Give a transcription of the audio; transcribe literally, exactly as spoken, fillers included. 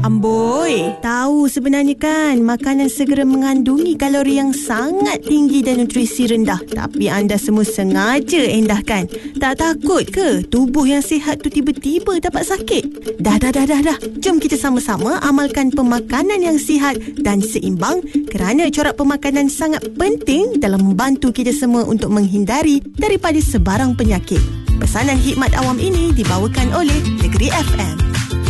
Amboi, tahu sebenarnya kan makanan segera mengandungi kalori yang sangat tinggi dan nutrisi rendah. Tapi anda semua sengaja endahkan. Tak takut ke tubuh yang sihat tu tiba-tiba dapat sakit? Dah, dah, dah, dah, dah. Jom kita sama-sama amalkan pemakanan yang sihat dan seimbang kerana corak pemakanan sangat penting dalam membantu kita semua untuk menghindari daripada sebarang penyakit. Pesanan Hikmat Awam ini dibawakan oleh Negeri F M.